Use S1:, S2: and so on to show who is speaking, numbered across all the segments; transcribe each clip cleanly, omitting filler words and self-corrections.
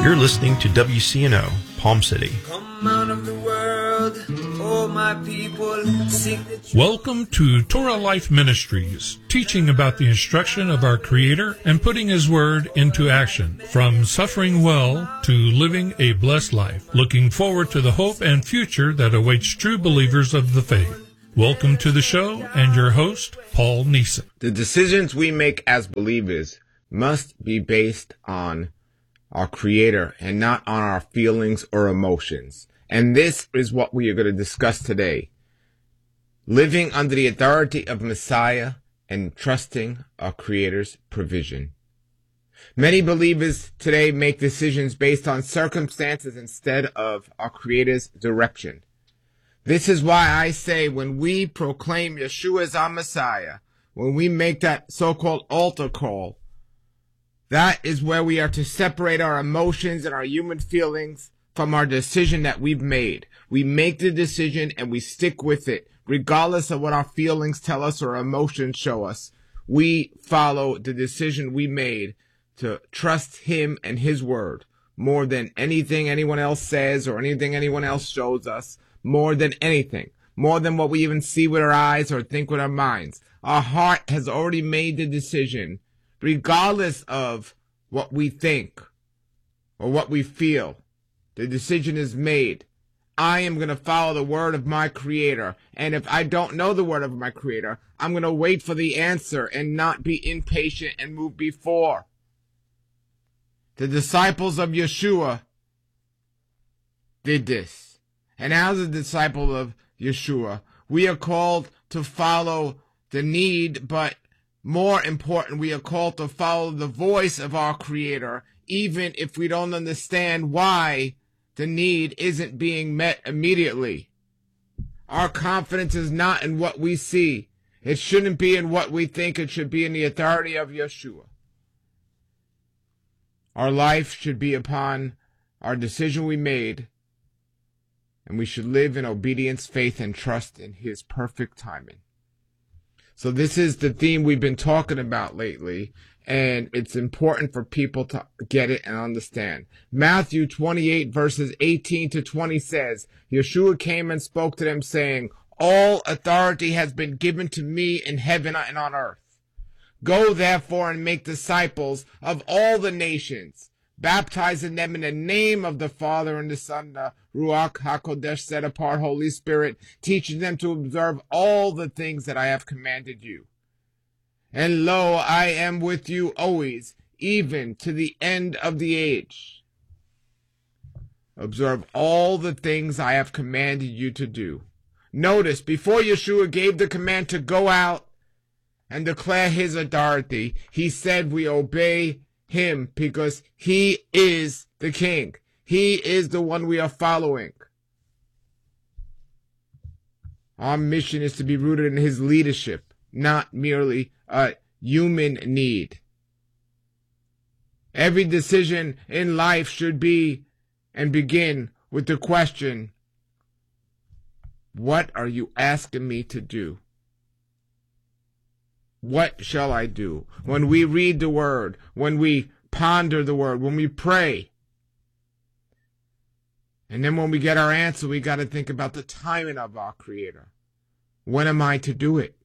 S1: You're listening to WCNO, Palm City.
S2: Come out of the world, oh my people, sing the truth.
S3: Welcome to Torah Life Ministries, teaching about the instruction of our Creator and putting His Word into action, from suffering well to living a blessed life. Looking forward to the hope and future that awaits true believers of the faith. Welcome to the show and your host, Paul Neeson.
S4: The decisions we make as believers must be based on our Creator and not on our feelings or emotions. And this is what we are going to discuss today. Living under the authority of Messiah and trusting our Creator's provision. Many believers today make decisions based on circumstances instead of our Creator's direction. This is why I say when we proclaim Yeshua as our Messiah, when we make that so-called altar call, that is where we are to separate our emotions and our human feelings from our decision that we've made. We make the decision and we stick with it, regardless of what our feelings tell us or our emotions show us. We follow the decision we made to trust Him and His Word more than anything anyone else says or anything anyone else shows us, more than anything, more than what we even see with our eyes or think with our minds. Our heart has already made the decision, regardless of what we think or what we feel. The decision is made. I am going to follow the word of my Creator. And if I don't know the word of my Creator, I'm going to wait for the answer and not be impatient and move before. The disciples of Yeshua did this. And as a disciple of Yeshua, we are called to follow the need, but more important, we are called to follow the voice of our Creator, even if we don't understand why the need isn't being met immediately. Our confidence is not in what we see. It shouldn't be in what we think. It should be in the authority of Yeshua. Our life should be upon our decision we made, and we should live in obedience, faith, and trust in His perfect timing. So this is the theme we've been talking about lately, and it's important for people to get it and understand. Matthew 28 verses 18 to 20 says, Yeshua came and spoke to them saying, all authority has been given to me in heaven and on earth. Go therefore and make disciples of all the nations, baptizing them in the name of the Father and the Son, the Ruach HaKodesh, set apart Holy Spirit, teaching them to observe all the things that I have commanded you. And lo, I am with you always, even to the end of the age. Observe all the things I have commanded you to do. Notice, before Yeshua gave the command to go out and declare His authority, He said we obey Him because He is the King. He is the one we are following. Our mission is to be rooted in His leadership, not merely a human need. Every decision in life should be and begin with the question, what are you asking me to do? What shall I do? When we read the Word, when we ponder the Word, when we pray, and then when we get our answer, we got to think about the timing of our Creator. When am I to do it?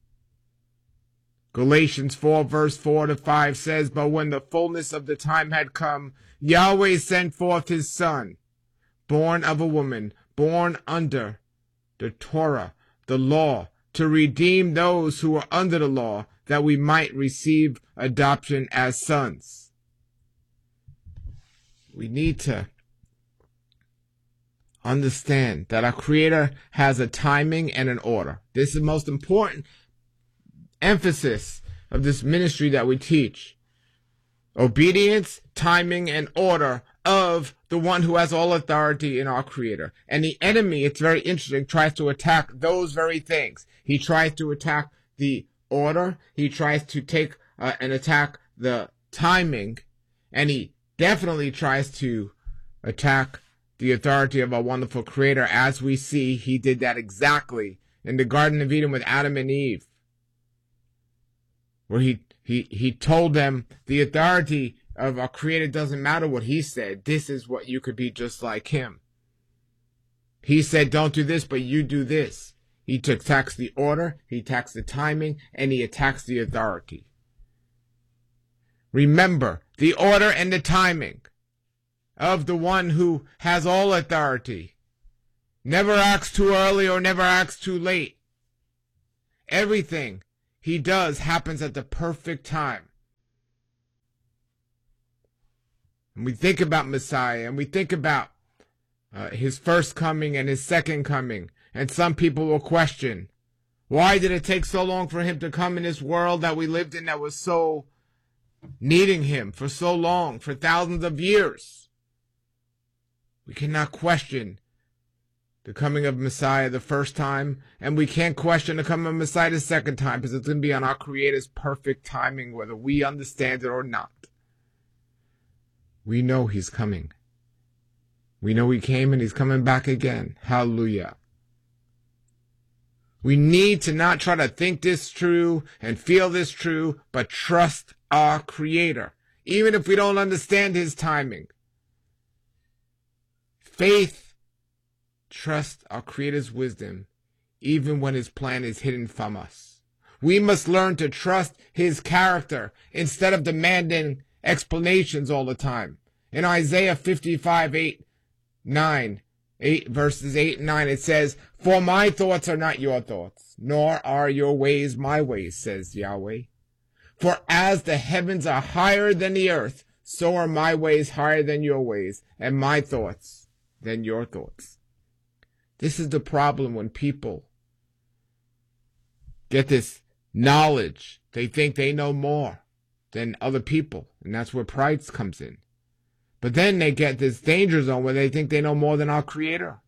S4: Galatians 4 verse 4 to 5 says, but when the fullness of the time had come, Yahweh sent forth His Son, born of a woman, born under the Torah, the law, to redeem those who were under the law, that we might receive adoption as sons. We need to understand that our Creator has a timing and an order. This is the most important emphasis of this ministry that we teach. Obedience, timing, and order of the one who has all authority in our Creator. And the enemy, it's very interesting, tries to attack those very things. He tries to attack the order. He tries to take and attack the timing. And he definitely tries to attack the authority of our wonderful Creator. As we see, He did that exactly in the Garden of Eden with Adam and Eve, where he told them the authority of our Creator doesn't matter what he said. This is what you could be just like him. He said, don't do this, but you do this. He attacks the order, he attacks the timing, and he attacks the authority. Remember, the order and the timing of the one who has all authority never acts too early or never acts too late. Everything he does happens at the perfect time. And we think about Messiah, and we think about his first coming and his second coming. And some people will question, why did it take so long for him to come in this world that we lived in that was so needing him for so long, for thousands of years? We cannot question the coming of Messiah the first time, and we can't question the coming of Messiah the second time, because it's going to be on our Creator's perfect timing, whether we understand it or not. We know he's coming. We know he came and he's coming back again. Hallelujah. We need to not try to think this true and feel this true, but trust our Creator, even if we don't understand his timing. Faith, trust our Creator's wisdom, even when his plan is hidden from us. We must learn to trust his character instead of demanding explanations all the time. In Isaiah 55, 8 verses 8 and 9, it says, for my thoughts are not your thoughts, nor are your ways my ways, says Yahweh. For as the heavens are higher than the earth, so are my ways higher than your ways, and my thoughts than your thoughts. This is the problem when people get this knowledge. They think they know more than other people, and that's where pride comes in. But then they get this danger zone where they think they know more than our Creator.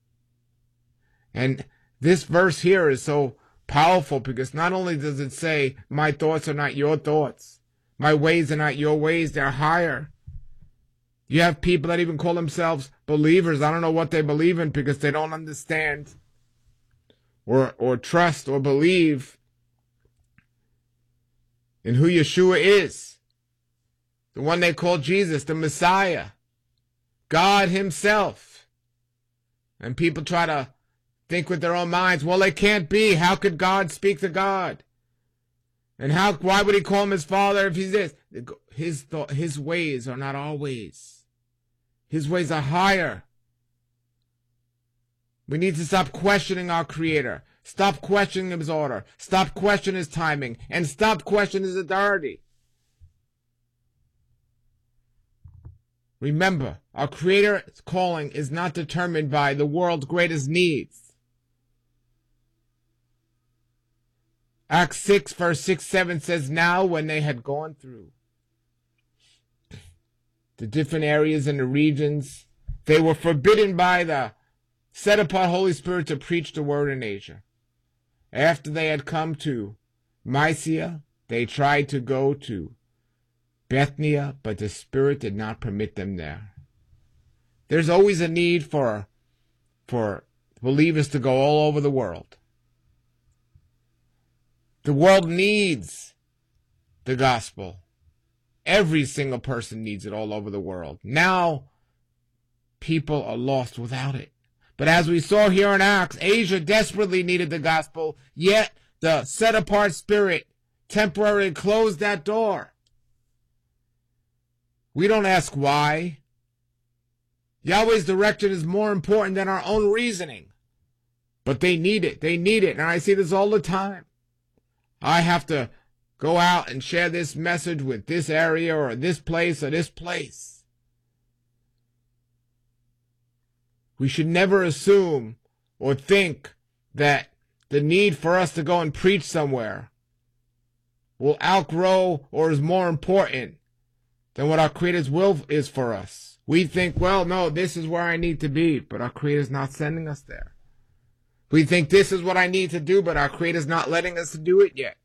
S4: And this verse here is so powerful because not only does it say, my thoughts are not your thoughts, my ways are not your ways, they're higher. You have people that even call themselves believers. I don't know what they believe in because they don't understand or trust or believe in who Yeshua is. The one they call Jesus, the Messiah, God himself. And people try to think with their own minds, well, it can't be. How could God speak to God? And why would he call him his father if he's this? His ways are not our ways. His ways are higher. We need to stop questioning our Creator. Stop questioning his order. Stop questioning his timing. And stop questioning his authority. Remember, our Creator's calling is not determined by the world's greatest needs. Acts 6, verse 6, 7 says, now when they had gone through the different areas and the regions, they were forbidden by the set-apart Holy Spirit to preach the word in Asia. After they had come to Mysia, they tried to go to Bithynia, but the Spirit did not permit them there. There's always a need for believers to go all over the world. The world needs the gospel. Every single person needs it all over the world. Now, people are lost without it. But as we saw here in Acts, Asia desperately needed the gospel, yet the set-apart Spirit temporarily closed that door. We don't ask why. Yahweh's direction is more important than our own reasoning. But they need it. They need it. And I see this all the time. I have to go out and share this message with this area or this place or this place. We should never assume or think that the need for us to go and preach somewhere will outgrow or is more important than what our Creator's will is for us. We think, well, no, this is where I need to be, but our Creator's not sending us there. We think this is what I need to do, but our Creator's not letting us do it yet.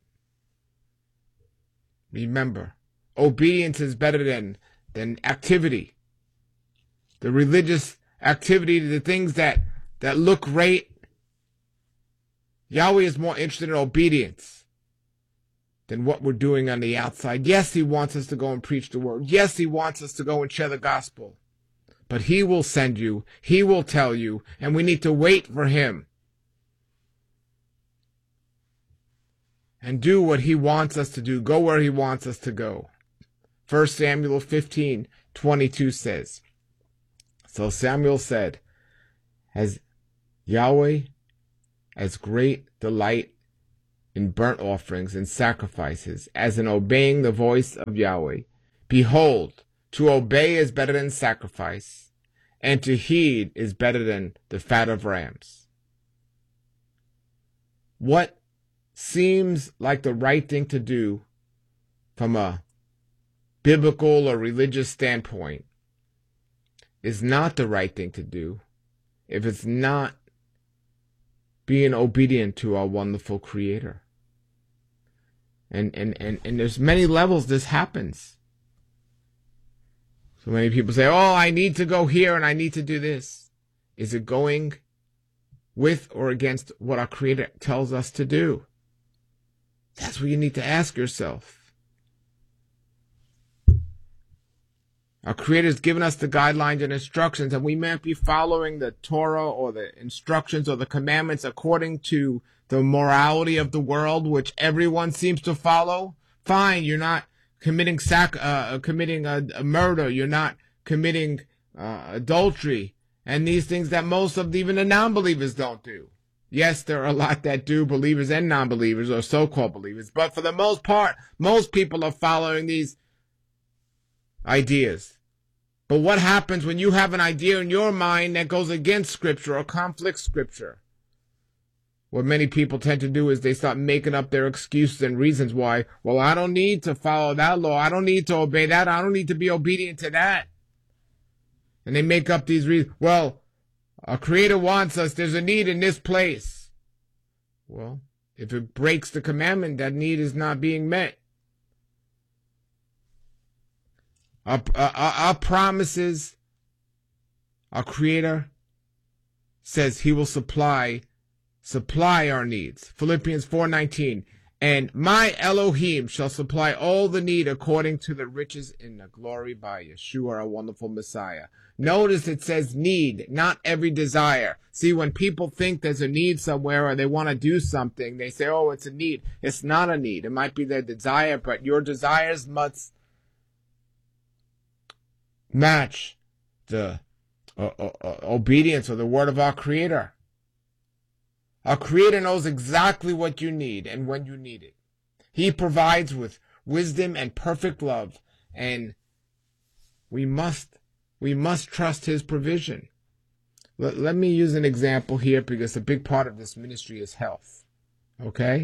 S4: Remember, obedience is better than activity. The religious activity, the things that look great. Yahweh is more interested in obedience than what we're doing on the outside. Yes, he wants us to go and preach the word. Yes, he wants us to go and share the gospel. But he will send you. He will tell you. And we need to wait for him. And do what he wants us to do. Go where he wants us to go. 1 Samuel 15:22 says, so Samuel said, as Yahweh as great delight in burnt offerings and sacrifices as in obeying the voice of Yahweh. Behold, to obey is better than sacrifice, and to heed is better than the fat of rams. What seems like the right thing to do from a biblical or religious standpoint is not the right thing to do if it's not being obedient to our wonderful Creator. And there's many levels this happens. So many people say, oh, I need to go here and I need to do this. Is it going with or against what our Creator tells us to do? That's what you need to ask yourself. Our Creator has given us the guidelines and instructions, and we might be following the Torah or the instructions or the commandments according to the morality of the world, which everyone seems to follow. Fine, you're not committing a murder. You're not committing adultery, and these things that most of even the non-believers don't do. Yes, there are a lot that do, believers and non-believers, or so-called believers, but for the most part, most people are following these ideas. But what happens when you have an idea in your mind that goes against Scripture or conflicts Scripture? What many people tend to do is they start making up their excuses and reasons why. Well, I don't need to follow that law. I don't need to obey that. I don't need to be obedient to that. And they make up these reasons. Well, our Creator wants us. There's a need in this place. Well, if it breaks the commandment, that need is not being met. Our promises, our Creator says he will supply our needs. Philippians 4:19, and my Elohim shall supply all the need according to the riches in the glory by Yeshua, our wonderful Messiah. Notice it says need, not every desire. See, when people think there's a need somewhere or they want to do something, they say, oh, it's a need. It's not a need. It might be their desire, but your desires must match the obedience of the word of our Creator. Our Creator knows exactly what you need and when you need it. He provides with wisdom and perfect love, and we must trust his provision. Let me use an example here, because a big part of this ministry is health. Okay?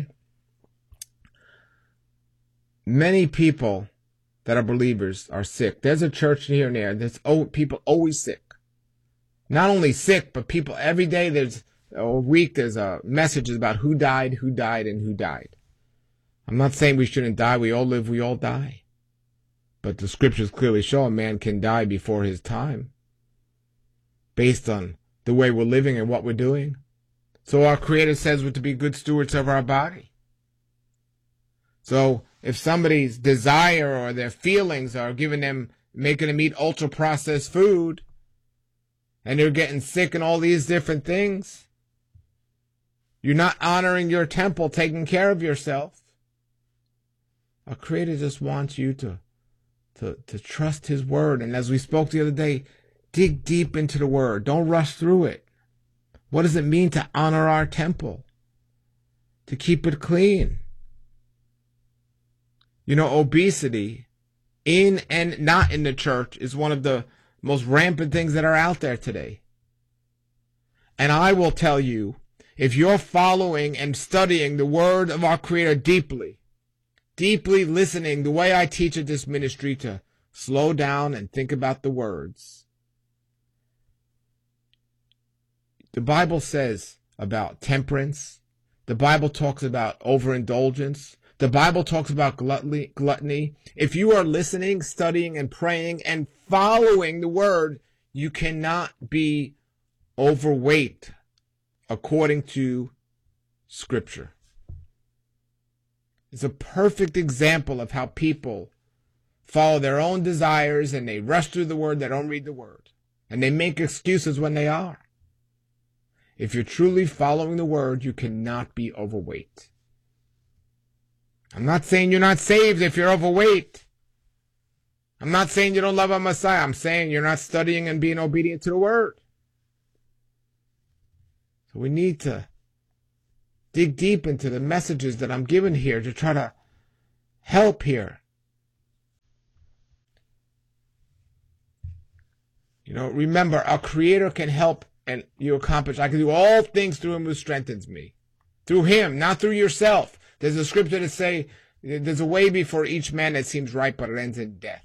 S4: Many people that are believers are sick. There's a church here and there. There's people always sick. Not only sick, but people every day. There's a week. There's messages about who died, and who died. I'm not saying we shouldn't die. We all live. We all die. But the scriptures clearly show a man can die before his time, based on the way we're living and what we're doing. So our Creator says we're to be good stewards of our body. So if somebody's desire or their feelings are making them eat ultra-processed food, and they're getting sick and all these different things, you're not honoring your temple, taking care of yourself. Our Creator just wants you to trust his word. And as we spoke the other day, dig deep into the word. Don't rush through it. What does it mean to honor our temple? To keep it clean. You know, obesity in and not in the church is one of the most rampant things that are out there today. And I will tell you, if you're following and studying the word of our Creator deeply listening the way I teach at this ministry to slow down and think about the words. The Bible says about temperance. The Bible talks about overindulgence. The Bible talks about gluttony. If you are listening, studying, and praying and following the word, you cannot be overweight according to Scripture. is a perfect example of how people follow their own desires and they rush through the word, they don't read the word. And they make excuses when they are. If you're truly following the word, you cannot be overweight. I'm not saying you're not saved if you're overweight. I'm not saying you don't love our Messiah. I'm saying you're not studying and being obedient to the word. So we need to dig deep into the messages that I'm giving here to try to help here. You know, remember, our Creator can help and you accomplish. I can do all things through Him who strengthens me. Through Him, not through yourself. There's a scripture that say, there's a way before each man that seems right, but it ends in death.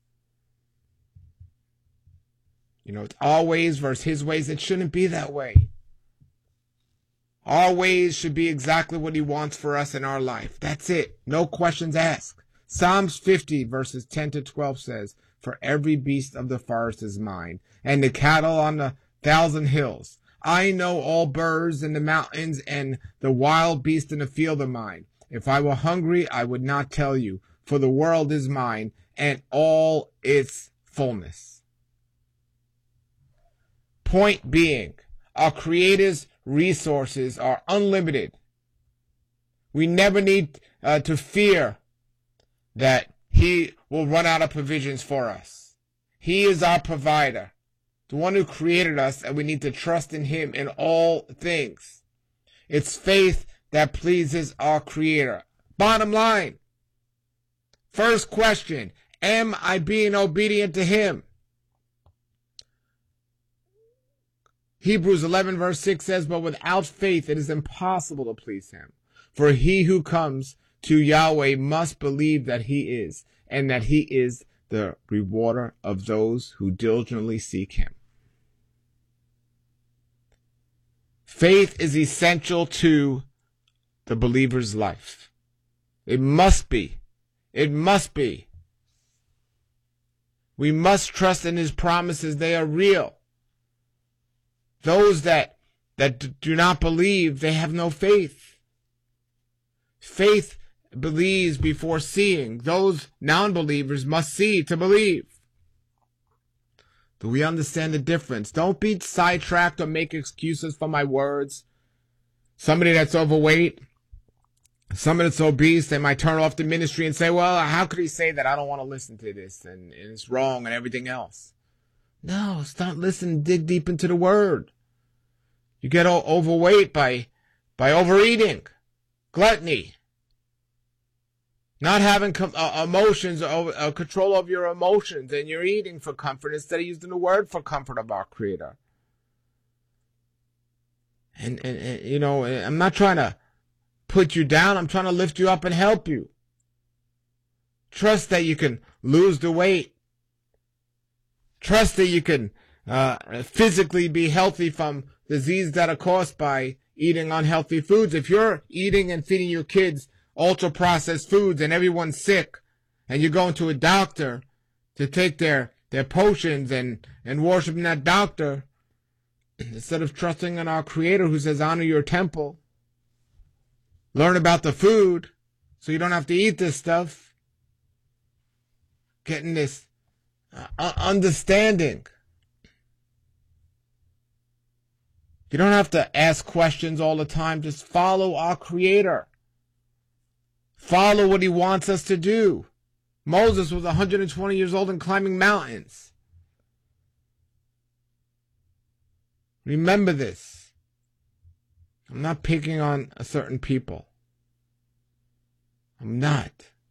S4: You know, it's our ways versus His ways. It shouldn't be that way. Our ways should be exactly what He wants for us in our life. That's it. No questions asked. Psalms 50 verses 10 to 12 says, "For every beast of the forest is mine, and the cattle on the 1,000 hills. I know all birds in the mountains, and the wild beasts in the field are mine. If I were hungry, I would not tell you, for the world is mine, and all its fullness." Point being, our Creator's resources are unlimited. We never need to fear that He will run out of provisions for us. He is our provider, the one who created us, and we need to trust in Him in all things. It's faith that pleases our Creator. Bottom line, first question, am I being obedient to Him? Hebrews 11 verse 6 says, "But without faith it is impossible to please Him. For he who comes to Yahweh must believe that He is, and that He is the rewarder of those who diligently seek Him." Faith is essential to the believer's life. It must be. It must be. We must trust in His promises. They are real. Those that do not believe, they have no faith. Faith believes before seeing. Those non-believers must see to believe. Do we understand the difference? Don't be sidetracked or make excuses for my words. Somebody that's overweight, somebody that's obese, they might turn off the ministry and say, well, how could he say that? I don't want to listen to this, and it's wrong and everything else. No, stop listening. Dig deep into the word. You get overweight by overeating, gluttony, not having emotions, control of your emotions, and you're eating for comfort instead of using the word for comfort of our Creator. And you know, I'm not trying to put you down. I'm trying to lift you up and help you. Trust that you can lose the weight. Trust that you can physically be healthy from disease that are caused by eating unhealthy foods. If you're eating and feeding your kids ultra-processed foods and everyone's sick, and you're going to a doctor to take their potions and worshiping that doctor, instead of trusting in our Creator who says, honor your temple, learn about the food so you don't have to eat this stuff, getting this understanding. You don't have to ask questions all the time. Just follow our Creator. Follow what He wants us to do. Moses was 120 years old and climbing mountains. Remember this. I'm not picking on a certain people. I'm not.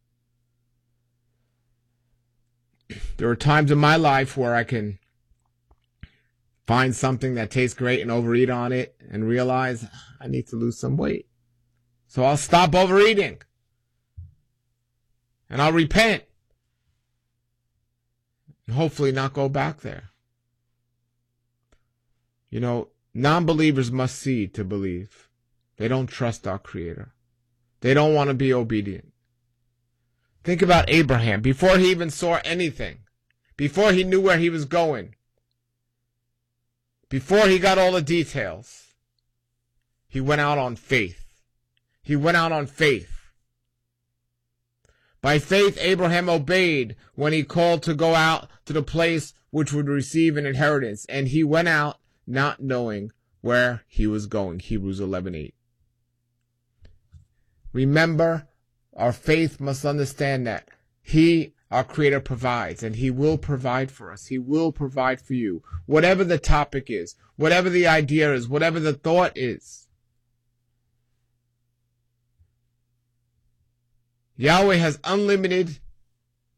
S4: There are times in my life where I can find something that tastes great and overeat on it and realize I need to lose some weight. So I'll stop overeating. And I'll repent. And hopefully not go back there. You know, non-believers must see to believe. They don't trust our Creator. They don't want to be obedient. Think about Abraham. Before he even saw anything, before he knew where he was going, before he got all the details, he went out on faith. He went out on faith. By faith, Abraham obeyed when he called to go out to the place which would receive an inheritance, and he went out not knowing where he was going. Hebrews 11:8. Remember, our faith must understand that He, our Creator, provides, and He will provide for us. He will provide for you. Whatever the topic is, whatever the idea is, whatever the thought is. Yahweh has unlimited